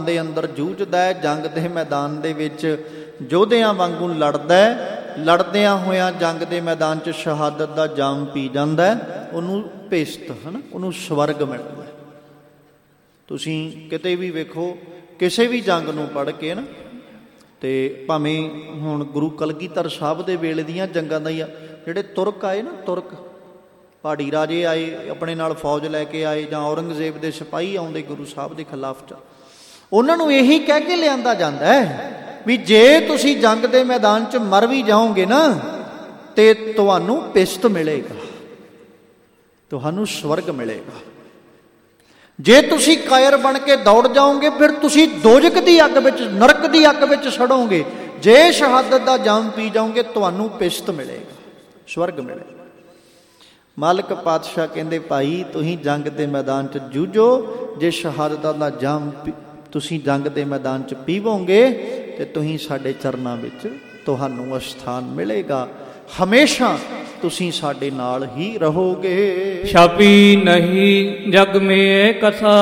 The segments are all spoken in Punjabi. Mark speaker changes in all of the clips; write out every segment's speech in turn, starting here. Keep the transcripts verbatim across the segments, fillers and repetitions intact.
Speaker 1: ਦੇ ਅੰਦਰ ਜੂਝਦਾ ਹੈ, ਜੰਗ ਦੇ ਮੈਦਾਨ ਦੇ ਵਿੱਚ ਯੋਧਿਆਂ ਵਾਂਗੂ ਲੜਦਾ ਹੈ, ਲੜਦਿਆਂ ਹੋਇਆਂ ਜੰਗ ਦੇ ਮੈਦਾਨ 'ਚ ਸ਼ਹਾਦਤ ਦਾ ਜਾਮ ਪੀ ਜਾਂਦਾ ਹੈ, ਉਹਨੂੰ ਭੇਸਤ ਹੈ ਨਾ, ਉਹਨੂੰ ਸਵਰਗ ਮਿਲਦਾ। ਤੁਸੀਂ ਕਿਤੇ ਵੀ ਵੇਖੋ, ਕਿਸੇ ਵੀ ਜੰਗ ਨੂੰ ਪੜ੍ਹ ਕੇ ਨਾ, ਅਤੇ ਭਾਵੇਂ ਹੁਣ ਗੁਰੂ ਕਲਗੀਧਰ ਸਾਹਿਬ ਦੇ ਵੇਲੇ ਦੀਆਂ ਜੰਗਾਂ ਦਾ ਹੀ ਆ, ਜਿਹੜੇ ਤੁਰਕ ਆਏ ਨਾ, ਤੁਰਕ ਪਹਾੜੀ ਰਾਜੇ ਆਏ, ਆਪਣੇ ਨਾਲ ਫੌਜ ਲੈ ਕੇ ਆਏ, ਜਾਂ ਔਰੰਗਜ਼ੇਬ ਦੇ ਸਿਪਾਹੀ ਆਉਂਦੇ ਗੁਰੂ ਸਾਹਿਬ ਦੇ ਖਿਲਾਫ 'ਚ, ਉਹਨਾਂ ਨੂੰ ਇਹੀ ਕਹਿ ਕੇ ਲਿਆਂਦਾ ਜਾਂਦਾ ਹੈ ਵੀ ਜੇ ਤੁਸੀਂ ਜੰਗ ਦੇ ਮੈਦਾਨ 'ਚ ਮਰ ਵੀ ਜਾਓਗੇ ਨਾ, ਤੇ ਤੁਹਾਨੂੰ ਪਿਸ਼ਤ ਮਿਲੇਗਾ, ਤੁਹਾਨੂੰ ਸਵਰਗ ਮਿਲੇਗਾ। ਜੇ ਤੁਸੀਂ ਕਾਇਰ ਬਣ ਕੇ ਦੌੜ ਜਾਓਗੇ, ਫਿਰ ਤੁਸੀਂ ਦੋਜ਼ਖ ਦੀ ਅੱਗ ਵਿੱਚ, ਨਰਕ ਦੀ ਅੱਗ ਵਿੱਚ ਸੜੋਗੇ। ਜੇ ਸ਼ਹਾਦਤ ਦਾ ਜਾਮ ਪੀ ਜਾਓਗੇ, ਤੁਹਾਨੂੰ ਪਿਸ਼ਤ ਮਿਲੇਗਾ, ਸਵਰਗ ਮਿਲੇਗਾ। ਮਾਲਕ ਪਾਤਸ਼ਾਹ ਕਹਿੰਦੇ, ਭਾਈ ਤੁਸੀਂ ਜੰਗ ਦੇ ਮੈਦਾਨ 'ਚ ਜੂਝੋ, ਜੇ ਸ਼ਹਾਦਤ ਦਾ ਜਾਮ ਤੁਸੀਂ ਜੰਗ ਦੇ ਮੈਦਾਨ 'ਚ ਪੀਵੋਗੇ, ਤੇ ਤੁਸੀਂ ਸਾਡੇ ਚਰਨਾਂ ਵਿੱਚ ਤੁਹਾਨੂੰ ਅਸਥਾਨ ਮਿਲੇਗਾ, ਹਮੇਸ਼ਾ ਤੁਸੀਂ ਸਾਡੇ ਨਾਲ ਹੀ ਰਹੋਗੇ।
Speaker 2: ਛਾਪੀ ਨਹੀਂ ਜਗ ਮੇ ਕਥਾ,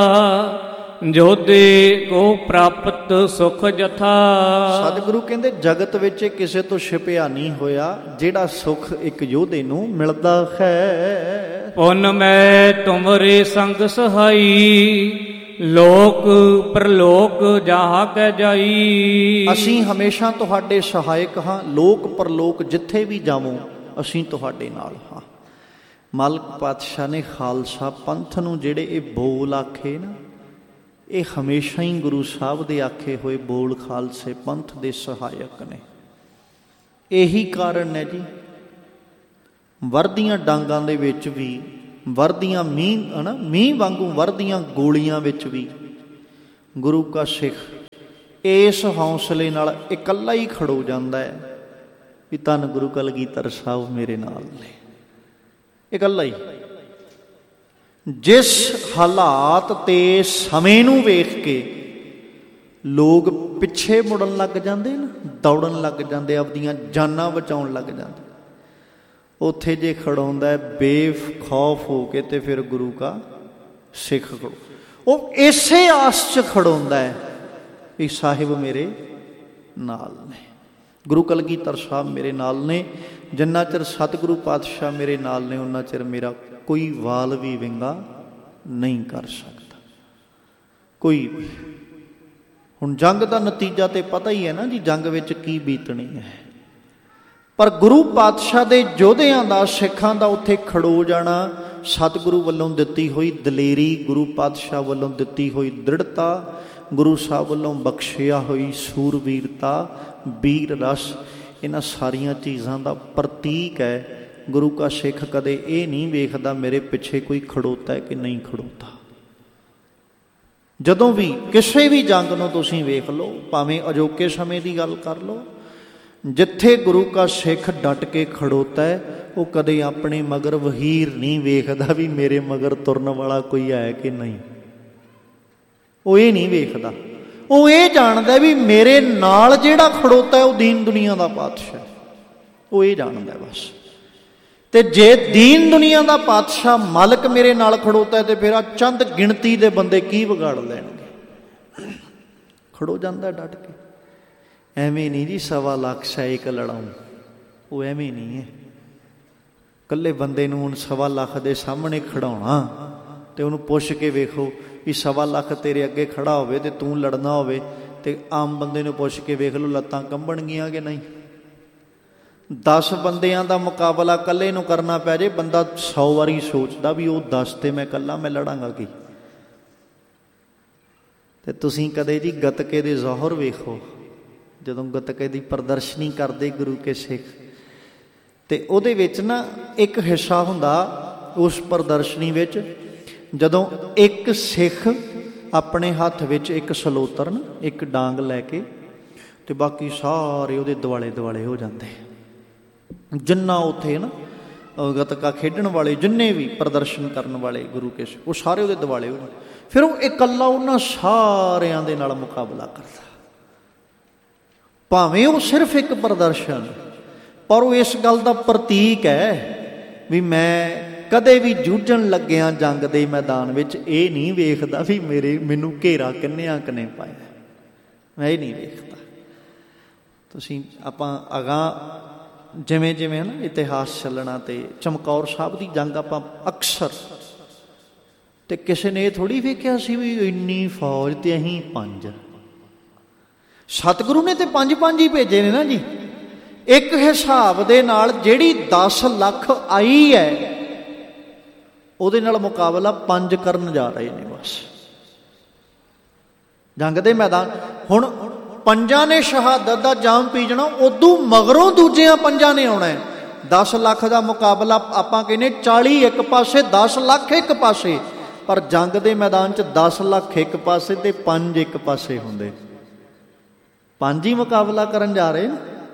Speaker 2: ਜੋਧੇ ਕੋ ਪ੍ਰਾਪਤ ਸੁਖ ਜਥਾ।
Speaker 1: ਸਤਿਗੁਰੂ ਕਹਿੰਦੇ ਜਗਤ ਵਿੱਚ ਕਿਸੇ ਤੋਂ ਛਿਪਿਆ ਨਹੀਂ ਹੋਇਆ ਜਿਹੜਾ ਸੁਖ ਇੱਕ ਯੋਧੇ ਨੂੰ ਮਿਲਦਾ ਹੈ।
Speaker 2: ਪੁਨ ਮੈਂ ਤੁਮਰੇ ਸੰਗ ਸਹਾਈ, ਲੋਕ ਪਰਲੋਕ ਜਾ ਕੇ ਜਾਈ।
Speaker 1: ਅਸੀਂ ਹਮੇਸ਼ਾ ਤੁਹਾਡੇ ਸਹਾਇਕ ਹਾਂ, ਲੋਕ ਪਰਲੋਕ ਜਿੱਥੇ ਵੀ ਜਾਵੋ ਅਸੀਂ ਤੁਹਾਡੇ ਨਾਲ ਹਾਂ। ਮਾਲਕ ਪਾਤਸ਼ਾਹ ਨੇ ਖਾਲਸਾ ਪੰਥ ਨੂੰ ਜਿਹੜੇ ਇਹ ਬੋਲ ਆਖੇ ਨਾ, ਇਹ ਹਮੇਸ਼ਾ ਹੀ ਗੁਰੂ ਸਾਹਿਬ ਦੇ ਆਖੇ ਹੋਏ ਬੋਲ ਖਾਲਸੇ ਪੰਥ ਦੇ ਸਹਾਇਕ ਨੇ। ਇਹੀ ਕਾਰਨ ਹੈ ਜੀ, ਵਰਦੀਆਂ ਡਾਂਗਾਂ ਦੇ ਵਿੱਚ ਵੀ, ਵਰਦੀਆਂ ਮੀਂਹ ਹੈ ਨਾ, ਮੀਂਹ ਵਾਂਗੂ ਵਰਦੀਆਂ ਗੋਲੀਆਂ ਵਿੱਚ ਵੀ ਗੁਰੂ ਕਾ ਸਿੱਖ ਇਸ ਹੌਸਲੇ ਨਾਲ ਇਕੱਲਾ ਹੀ ਖੜੋ ਜਾਂਦਾ ਹੈ ਵੀ ਧੰਨ ਗੁਰੂ ਕਲਗੀਧਰ ਸਾਹਿਬ ਮੇਰੇ ਨਾਲ ਨੇ। ਇਕੱਲਾ ਹੀ। ਜਿਸ ਹਾਲਾਤ ਤੇ ਸਮੇਂ ਨੂੰ ਵੇਖ ਕੇ ਲੋਕ ਪਿੱਛੇ ਮੁੜਨ ਲੱਗ ਜਾਂਦੇ ਨਾ, ਦੌੜਨ ਲੱਗ ਜਾਂਦੇ, ਆਪਦੀਆਂ ਜਾਨਾਂ ਬਚਾਉਣ ਲੱਗ ਜਾਂਦੇ, ਉੱਥੇ ਜੇ ਖੜਾਉਂਦਾ ਬੇਖੌਫ ਹੋ ਕੇ, ਤੇ ਫਿਰ ਗੁਰੂ ਕਾ ਸਿੱਖ ਖੜੋ, ਉਹ ਇਸੇ ਆਸ 'ਚ ਖੜਾਉਂਦਾ ਹੈ ਵੀ ਸਾਹਿਬ ਮੇਰੇ ਨਾਲ ਨੇ, ਗੁਰੂ ਕਲਗੀਧਰ ਸਾਹਿਬ ਮੇਰੇ ਨਾਲ ਨੇ। ਜਿੰਨਾ ਚਿਰ ਸਤਿਗੁਰੂ ਪਾਤਸ਼ਾਹ ਮੇਰੇ ਨਾਲ ਨੇ, ਉਹਨਾਂ ਚਿਰ ਮੇਰਾ ਕੋਈ ਵਾਲ ਵੀ ਵਿੰਗਾ ਨਹੀਂ ਕਰ ਸਕਦਾ, ਕੋਈ ਵੀ। ਹੁਣ ਜੰਗ ਦਾ ਨਤੀਜਾ ਤੇ ਪਤਾ ਹੀ ਹੈ ਨਾ ਜੀ, ਜੰਗ ਵਿੱਚ ਕੀ ਬੀਤਣੀ ਹੈ। ਪਰ ਗੁਰੂ ਪਾਤਸ਼ਾਹ ਦੇ ਯੋਧਿਆਂ ਦਾ, ਸਿੱਖਾਂ ਦਾ ਉੱਥੇ ਖੜੋ ਜਾਣਾ, ਸਤਿਗੁਰੂ ਵੱਲੋਂ ਦਿੱਤੀ ਹੋਈ ਦਲੇਰੀ, ਗੁਰੂ ਪਾਤਸ਼ਾਹ ਵੱਲੋਂ ਦਿੱਤੀ ਹੋਈ ਦ੍ਰਿੜਤਾ, ਗੁਰੂ ਸਾਹਿਬ ਵੱਲੋਂ ਬਖਸ਼ਿਆ ਹੋਈ ਸੂਰਬੀਰਤਾ, ਵੀਰ ਰਸ, ਇਹਨਾਂ ਸਾਰੀਆਂ ਚੀਜ਼ਾਂ ਦਾ ਪ੍ਰਤੀਕ ਹੈ। ਗੁਰੂ ਕਾ ਸਿੱਖ ਕਦੇ ਇਹ ਨਹੀਂ ਵੇਖਦਾ ਮੇਰੇ ਪਿੱਛੇ ਕੋਈ ਖੜੋਤਾ ਹੈ ਕਿ ਨਹੀਂ ਖੜੋਤਾ। ਜਦੋਂ ਵੀ ਕਿਸੇ ਵੀ ਜੰਗ ਨੂੰ ਤੁਸੀਂ ਵੇਖ ਲਓ, ਭਾਵੇਂ ਅਜੋਕੇ ਸਮੇਂ ਦੀ ਗੱਲ ਕਰ ਲਓ, ਜਿੱਥੇ ਗੁਰੂ ਕਾ ਸਿੱਖ ਡਟ ਕੇ ਖੜੋਤਾ ਹੈ, ਉਹ ਕਦੇ ਆਪਣੇ ਮਗਰ ਵਹੀਰ ਨਹੀਂ ਵੇਖਦਾ ਵੀ ਮੇਰੇ ਮਗਰ ਤੁਰਨ ਵਾਲਾ ਕੋਈ ਹੈ ਕਿ ਨਹੀਂ। ਉਹ ਇਹ ਨਹੀਂ ਵੇਖਦਾ, ਉਹ ਇਹ ਜਾਣਦਾ ਵੀ ਮੇਰੇ ਨਾਲ ਜਿਹੜਾ ਖੜੋਤਾ ਹੈ ਉਹ ਦੀਨ ਦੁਨੀਆ ਦਾ ਪਾਤਸ਼ਾਹ, ਉਹ ਇਹ ਜਾਣਦਾ ਬਸ। ਤੇ ਜੇ ਦੀਨ ਦੁਨੀਆ ਦਾ ਪਾਤਸ਼ਾਹ ਮਾਲਕ ਮੇਰੇ ਨਾਲ ਖੜੋਤਾ ਹੈ, ਤੇ ਫਿਰ ਆ ਚੰਦ ਗਿਣਤੀ ਦੇ ਬੰਦੇ ਕੀ ਵਿਗਾੜ ਲੈਣਗੇ। ਖੜੋ ਜਾਂਦਾ ਡਟ ਕੇ। ਐਵੇਂ ਨਹੀਂ ਜੀ ਸਵਾ ਲੱਖ ਸ਼ਾਇਕ ਲੜਾਉ, ਉਹ ਐਵੇਂ ਨਹੀਂ ਹੈ। ਇਕੱਲੇ ਬੰਦੇ ਨੂੰ ਹੁਣ ਸਵਾ ਲੱਖ ਦੇ ਸਾਹਮਣੇ ਖੜਾਉਣਾ, ਤੇ ਉਹਨੂੰ ਪੁੱਛ ਕੇ ਵੇਖੋ ਵੀ ਸਵਾ ਲੱਖ ਤੇਰੇ ਅੱਗੇ ਖੜਾ ਹੋਵੇ ਤੇ ਤੂੰ ਲੜਨਾ ਹੋਵੇ, ਤੇ ਆਮ ਬੰਦੇ ਨੂੰ ਪੁੱਛ ਕੇ ਵੇਖ ਲਓ ਲੱਤਾਂ ਕੰਬਣਗੀਆਂ ਕਿ ਨਹੀਂ। ਦਸ ਬੰਦਿਆਂ ਦਾ ਮੁਕਾਬਲਾ ਇਕੱਲੇ ਨੂੰ ਕਰਨਾ ਪੈ ਜੇ, ਬੰਦਾ ਸੌ ਵਾਰੀ ਸੋਚਦਾ ਵੀ ਉਹ ਦਸ ਤੇ ਮੈਂ ਇਕੱਲਾ, ਮੈਂ ਲੜਾਂਗਾ ਕੀ। ਤੇ ਤੁਸੀਂ ਕਦੇ ਜੀ ਗੱਤਕੇ ਦੇ ਜ਼ੋਹਰ ਵੇਖੋ, ਜਦੋਂ ਗੱਤਕੇ ਦੀ ਪ੍ਰਦਰਸ਼ਨੀ ਕਰਦੇ ਗੁਰੂ ਕੇ ਸਿੱਖ, ਤੇ ਉਹਦੇ ਵਿੱਚ ਨਾ ਇੱਕ ਹਿੱਸਾ ਹੁੰਦਾ ਉਸ ਪ੍ਰਦਰਸ਼ਨੀ ਵਿੱਚ, ਜਦੋਂ ਇੱਕ ਸਿੱਖ ਆਪਣੇ ਹੱਥ ਵਿੱਚ ਇੱਕ ਸਲੋਤਰਨ, ਇੱਕ ਡਾਂਗ ਲੈ ਕੇ, ਤੇ ਬਾਕੀ ਸਾਰੇ ਉਹਦੇ ਦੁਆਲੇ ਦੁਆਲੇ ਹੋ ਜਾਂਦੇ। ਜਿੰਨਾ ਉੱਥੇ ਨਾ ਗੱਤਕਾ ਖੇਡਣ ਵਾਲੇ, ਜਿੰਨੇ ਵੀ ਪ੍ਰਦਰਸ਼ਨ ਕਰਨ ਵਾਲੇ ਗੁਰੂ ਕੇ ਸਿੱਖ, ਉਹ ਸਾਰੇ ਉਹਦੇ ਦੁਆਲੇ ਹੋ ਜਾਂਦੇ। ਫਿਰ ਉਹ ਇਕੱਲਾ ਉਹਨਾਂ ਸਾਰਿਆਂ ਦੇ ਨਾਲ ਮੁਕਾਬਲਾ ਕਰਦਾ, ਭਾਵੇਂ ਉਹ ਸਿਰਫ ਇੱਕ ਪ੍ਰਦਰਸ਼ਨ, ਪਰ ਉਹ ਇਸ ਗੱਲ ਦਾ ਪ੍ਰਤੀਕ ਹੈ ਵੀ ਮੈਂ ਕਦੇ ਵੀ ਜੂਝਣ ਲੱਗਿਆ ਜੰਗ ਦੇ ਮੈਦਾਨ ਵਿੱਚ ਇਹ ਨਹੀਂ ਵੇਖਦਾ ਵੀ ਮੇਰੇ ਮੈਨੂੰ ਘੇਰਾ ਕਿੰਨਿਆਂ ਕਿੰਨੇ ਪਾਇਆ। ਮੈਂ ਇਹ ਨਹੀਂ ਵੇਖਦਾ। ਤੁਸੀਂ ਆਪਾਂ ਅਗਾਂਹ ਜਿਵੇਂ ਜਿਵੇਂ ਨਾ ਇਤਿਹਾਸ ਚੱਲਣਾ, ਅਤੇ ਚਮਕੌਰ ਸਾਹਿਬ ਦੀ ਜੰਗ ਆਪਾਂ ਅਕਸਰ, ਤੇ ਕਿਸੇ ਨੇ ਇਹ ਥੋੜ੍ਹੀ ਵੇਖਿਆ ਸੀ ਵੀ ਇੰਨੀ ਫੌਜ ਤੇ ਅਸੀਂ ਪੰਜ। ਸਤਿਗੁਰੂ ਨੇ ਤੇ ਪੰਜ ਪੰਜ ਹੀ ਭੇਜੇ ਨੇ ਨਾ ਜੀ। ਇੱਕ ਹਿਸਾਬ ਦੇ ਨਾਲ ਜਿਹੜੀ ਦਸ ਲੱਖ ਆਈ ਹੈ ਉਹਦੇ ਨਾਲ ਮੁਕਾਬਲਾ ਪੰਜ ਕਰਨ ਜਾ ਰਹੇ ਨੇ ਬਸ ਜੰਗ ਦੇ ਮੈਦਾਨ। ਹੁਣ ਪੰਜਾਂ ਨੇ ਸ਼ਹਾਦਤ ਦਾ ਜਾਮ ਪੀ ਜਾਣਾ, ਉਦੋਂ ਮਗਰੋਂ ਦੂਜਿਆਂ ਪੰਜਾਂ ਨੇ ਆਉਣਾ। ਦਸ ਲੱਖ ਦਾ ਮੁਕਾਬਲਾ ਆਪਾਂ ਕਹਿੰਦੇ ਚਾਲੀ ਇੱਕ ਪਾਸੇ, ਦਸ ਲੱਖ ਇੱਕ ਪਾਸੇ, ਪਰ ਜੰਗ ਦੇ ਮੈਦਾਨ 'ਚ ਦਸ ਲੱਖ ਇੱਕ ਪਾਸੇ ਤੇ ਪੰਜ ਇੱਕ ਪਾਸੇ ਹੁੰਦੇ। ਪੰਜ ਹੀ ਮੁਕਾਬਲਾ ਕਰਨ ਜਾ ਰਹੇ ਨੇ।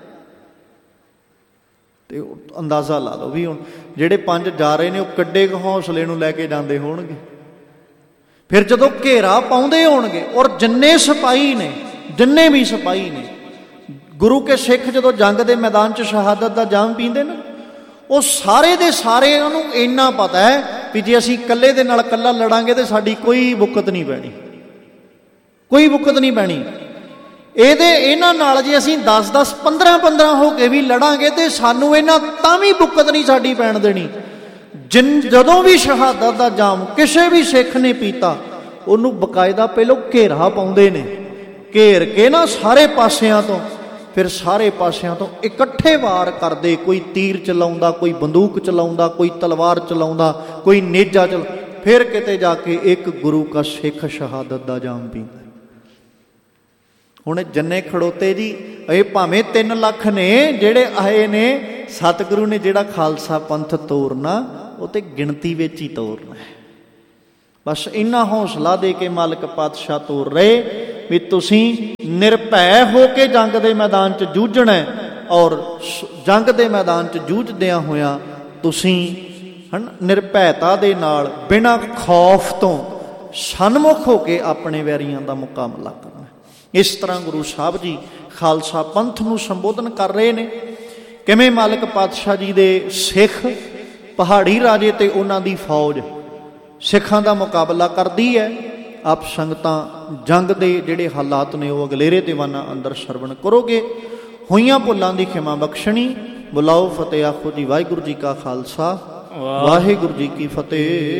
Speaker 1: ਤੇ ਅੰਦਾਜ਼ਾ ਲਾ ਲਓ ਵੀ ਹੁਣ ਜਿਹੜੇ ਪੰਜ ਜਾ ਰਹੇ ਨੇ ਉਹ ਕਿੱਡੇ ਕੁ ਹੌਸਲੇ ਨੂੰ ਲੈ ਕੇ ਜਾਂਦੇ ਹੋਣਗੇ। ਫਿਰ ਜਦੋਂ ਘੇਰਾ ਪਾਉਂਦੇ ਹੋਣਗੇ, ਔਰ ਜਿੰਨੇ ਸਿਪਾਹੀ ਨੇ, ਜਿੰਨੇ ਵੀ ਸਿਪਾਹੀ ਨੇ ਗੁਰੂ ਕੇ ਸਿੱਖ, ਜਦੋਂ ਜੰਗ ਦੇ ਮੈਦਾਨ 'ਚ ਸ਼ਹਾਦਤ ਦਾ ਜਾਮ ਪੀਂਦੇ ਨੇ, ਉਹ ਸਾਰੇ ਦੇ ਸਾਰੇ ਉਹਨੂੰ ਇੰਨਾ ਪਤਾ ਹੈ ਵੀ ਜੇ ਅਸੀਂ ਇਕੱਲੇ ਦੇ ਨਾਲ ਇਕੱਲਾ ਲੜਾਂਗੇ ਤਾਂ ਸਾਡੀ ਕੋਈ ਬੁੱਕਤ ਨਹੀਂ ਪੈਣੀ, ਕੋਈ ਬੁੱਕਤ ਨਹੀਂ ਪੈਣੀ। ਇਹਦੇ ਇਹਨਾਂ ਨਾਲ ਜੇ ਅਸੀਂ ਦਸ ਦਸ ਪੰਦਰਾਂ ਪੰਦਰਾਂ ਹੋ ਕੇ ਵੀ ਲੜਾਂਗੇ ਤੇ ਸਾਨੂੰ ਇਹਨਾਂ ਤਾਂ ਵੀ ਬੁੱਕਤ ਨਹੀਂ ਸਾਡੀ ਪੈਣ ਦੇਣੀ। ਜਿਨ ਜਦੋਂ ਵੀ ਸ਼ਹਾਦਤ ਦਾ ਜਾਮ ਕਿਸੇ ਵੀ ਸਿੱਖ ਨੇ ਪੀਤਾ, ਉਹਨੂੰ ਬਕਾਇਦਾ ਪਹਿਲੋਂ ਘੇਰਾ ਪਾਉਂਦੇ ਨੇ, ਘੇਰ ਕੇ ਨਾ ਸਾਰੇ ਪਾਸਿਆਂ ਤੋਂ, ਫਿਰ ਸਾਰੇ ਪਾਸਿਆਂ ਤੋਂ ਇਕੱਠੇ ਵਾਰ ਕਰਦੇ। ਕੋਈ ਤੀਰ ਚਲਾਉਂਦਾ, ਕੋਈ ਬੰਦੂਕ ਚਲਾਉਂਦਾ, ਕੋਈ ਤਲਵਾਰ ਚਲਾਉਂਦਾ, ਕੋਈ ਨੇਜਾ ਚਲਾ, ਫਿਰ ਕਿਤੇ ਜਾ ਕੇ ਇੱਕ ਗੁਰੂ ਕਾ ਸਿੱਖ ਸ਼ਹਾਦਤ ਦਾ ਜਾਮ ਪੀਂਦਾ। ਹੁਣ ਜਿੰਨੇ ਖੜੋਤੇ ਜੀ, ਇਹ ਭਾਵੇਂ ਤਿੰਨ ਲੱਖ ਨੇ ਜਿਹੜੇ ਆਏ ਨੇ, ਸਤਿਗੁਰੂ ਨੇ ਜਿਹੜਾ ਖਾਲਸਾ ਪੰਥ ਤੋਰਨਾ ਉਹ ਤੇ ਗਿਣਤੀ ਵਿੱਚ ਹੀ ਤੋਰਨਾ ਹੈ। ਬਸ ਇੰਨਾ ਹੌਸਲਾ ਦੇ ਕੇ ਮਾਲਕ ਪਾਤਸ਼ਾਹ ਤੋਰ ਰਹੇ ਵੀ ਤੁਸੀਂ ਨਿਰਭੈ ਹੋ ਕੇ ਜੰਗ ਦੇ ਮੈਦਾਨ 'ਚ ਜੂਝਣਾ, ਔਰ ਜੰਗ ਦੇ ਮੈਦਾਨ 'ਚ ਜੂਝਦਿਆਂ ਹੋਇਆਂ ਤੁਸੀਂ ਹਨ ਨਿਰਭੈਤਾ ਦੇ ਨਾਲ, ਬਿਨਾਂ ਖੌਫ ਤੋਂ ਸਨਮੁਖ ਹੋ ਕੇ ਆਪਣੇ ਵੈਰੀਆਂ ਦਾ ਮੁਕਾਬਲਾ ਕਰਨਾ। ਇਸ ਤਰ੍ਹਾਂ ਗੁਰੂ ਸਾਹਿਬ ਜੀ ਖਾਲਸਾ ਪੰਥ ਨੂੰ ਸੰਬੋਧਨ ਕਰ ਰਹੇ ਨੇ। ਕਿਵੇਂ ਮਾਲਕ ਪਾਤਸ਼ਾਹ ਜੀ ਦੇ ਸਿੱਖ, ਪਹਾੜੀ ਰਾਜੇ ਤੇ ਉਹਨਾਂ ਦੀ ਫੌਜ ਸਿੱਖਾਂ ਦਾ ਮੁਕਾਬਲਾ ਕਰਦੀ ਹੈ। ਆਪ ਸੰਗਤਾਂ ਜੰਗ ਦੇ ਜਿਹੜੇ ਹਾਲਾਤ ਨੇ ਉਹ ਅਗਲੇਰੇ ਦੀਵਾਨਾਂ ਅੰਦਰ ਸਰਵਣ ਕਰੋਗੇ। ਹੋਈਆਂ ਭੁੱਲਾਂ ਦੀ ਖਿਮਾ ਬਖਸ਼ਣੀ। ਬੁਲਾਓ ਫਤਿਹ ਆਖੋ ਜੀ। ਵਾਹਿਗੁਰੂ ਜੀ ਕਾ ਖਾਲਸਾ, ਵਾਹਿਗੁਰੂ ਜੀ ਕੀ ਫਤਿਹ।